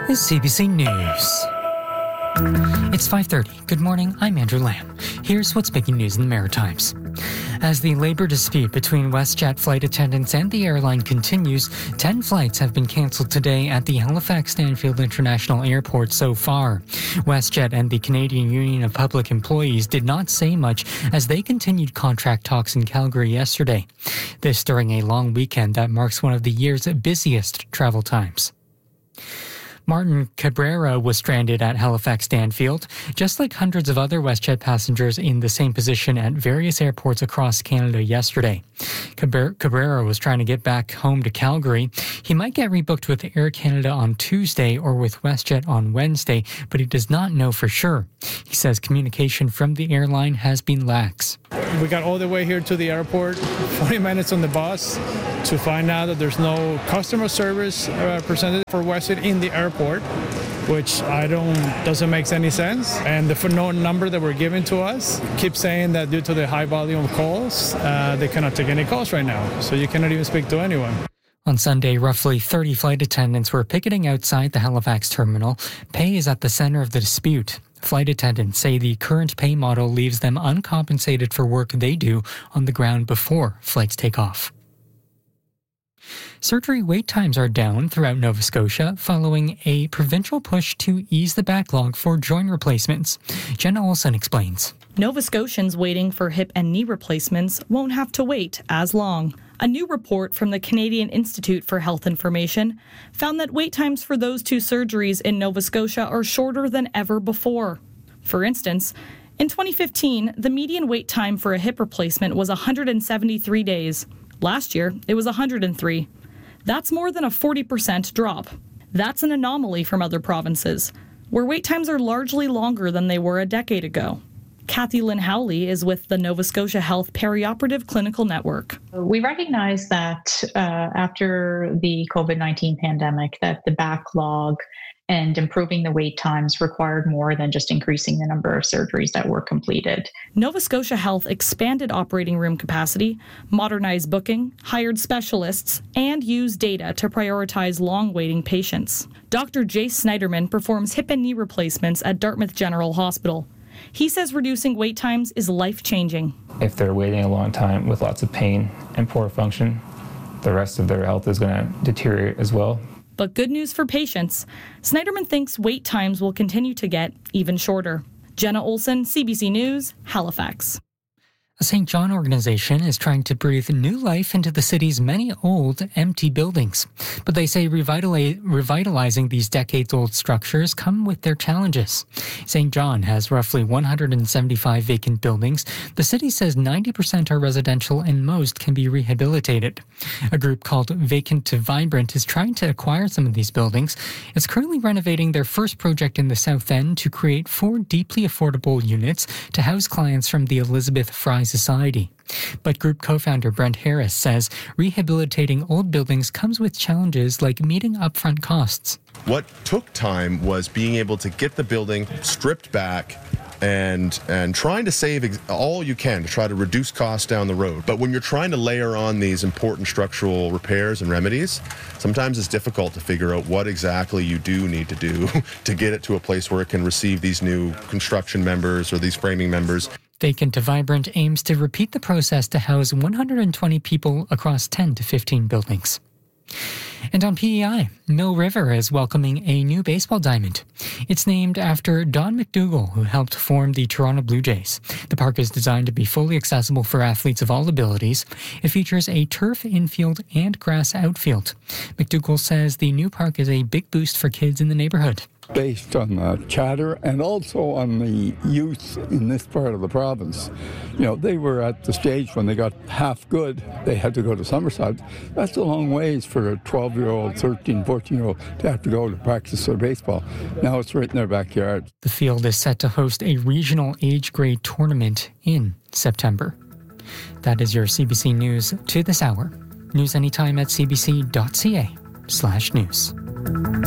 is CBC News. It's 5:30. Good morning, I'm Andrew Lamb. Here's what's making news in the Maritimes. As the labour dispute between WestJet flight attendants and the airline continues, 10 flights have been cancelled today at the Halifax Stanfield International Airport so far. WestJet and the Canadian Union of Public Employees did not say much as they continued contract talks in Calgary yesterday. This during a long weekend that marks one of the year's busiest travel times. Martin Cabrera was stranded at Halifax Stanfield, just like hundreds of other WestJet passengers in the same position at various airports across Canada yesterday. Cabrera was trying to get back home to Calgary. He might get rebooked with Air Canada on Tuesday or with WestJet on Wednesday, but he does not know for sure. He says communication from the airline has been lax. We got all the way here to the airport, 40 minutes on the bus, to find out that there's no customer service representative for WestJet in the airport, which doesn't make any sense. And the phone number that were given to us keeps saying that due to the high volume of calls, they cannot take any calls right now. So you cannot even speak to anyone. On Sunday, roughly 30 flight attendants were picketing outside the Halifax terminal. Pay is at the center of the dispute. Flight attendants say the current pay model leaves them uncompensated for work they do on the ground before flights take off. Surgery wait times are down throughout Nova Scotia following a provincial push to ease the backlog for joint replacements. Jenna Olsen explains. Nova Scotians waiting for hip and knee replacements won't have to wait as long. A new report from the Canadian Institute for Health Information found that wait times for those two surgeries in Nova Scotia are shorter than ever before. For instance, in 2015, the median wait time for a hip replacement was 173 days. Last year, it was 103. That's more than a 40% drop. That's an anomaly from other provinces, where wait times are largely longer than they were a decade ago. Kathy Lynn Howley is with the Nova Scotia Health Perioperative Clinical Network. We recognize that after the COVID-19 pandemic, that the backlog and improving the wait times required more than just increasing the number of surgeries that were completed. Nova Scotia Health expanded operating room capacity, modernized booking, hired specialists, and used data to prioritize long-waiting patients. Dr. Jace Snyderman performs hip and knee replacements at Dartmouth General Hospital. He says reducing wait times is life-changing. If they're waiting a long time with lots of pain and poor function, the rest of their health is going to deteriorate as well. But good news for patients. Snyderman thinks wait times will continue to get even shorter. Jenna Olsen, CBC News, Halifax. A St. John organization is trying to breathe new life into the city's many old, empty buildings. But they say revitalizing these decades-old structures come with their challenges. St. John has roughly 175 vacant buildings. The city says 90% are residential and most can be rehabilitated. A group called Vacant to Vibrant is trying to acquire some of these buildings. It's currently renovating their first project in the South End to create 4 deeply affordable units to house clients from the Elizabeth Fry Society. But group co-founder Brent Harris says rehabilitating old buildings comes with challenges like meeting upfront costs. What took time was being able to get the building stripped back and trying to save all you can to try to reduce costs down the road. But when you're trying to layer on these important structural repairs and remedies, sometimes it's difficult to figure out what exactly you do need to do to get it to a place where it can receive these new construction members or these framing members. Vacant to Vibrant aims to repeat the process to house 120 people across 10 to 15 buildings. And on PEI, Mill River is welcoming a new baseball diamond. It's named after Don McDougall, who helped form the Toronto Blue Jays. The park is designed to be fully accessible for athletes of all abilities. It features a turf infield and grass outfield. McDougall says the new park is a big boost for kids in the neighborhood. Based on the chatter and also on the youth in this part of the province. You know, they were at the stage when they got half good, they had to go to Summerside. That's a long ways for a 12-year-old, 13, 14-year-old to have to go to practice their baseball. Now it's right in their backyard. The field is set to host a regional age grade tournament in September. That is your CBC News to this hour. News anytime at cbc.ca/news.